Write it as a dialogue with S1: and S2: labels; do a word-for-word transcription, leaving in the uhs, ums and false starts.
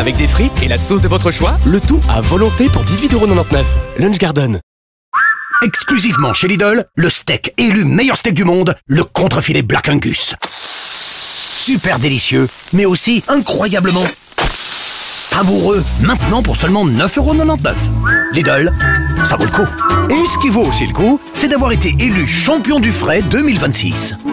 S1: Avec des frites et la sauce de votre choix, le tout à volonté pour dix-huit euros quatre-vingt-dix-neuf. Lunch Garden.
S2: Exclusivement chez Lidl, le steak élu meilleur steak du monde, le contrefilet Black Angus. Super délicieux, mais aussi incroyablement savoureux. Maintenant pour seulement neuf euros quatre-vingt-dix-neuf. Lidl, ça vaut le coup. Et ce qui vaut aussi le coup, c'est d'avoir été élu champion du frais deux mille vingt-six.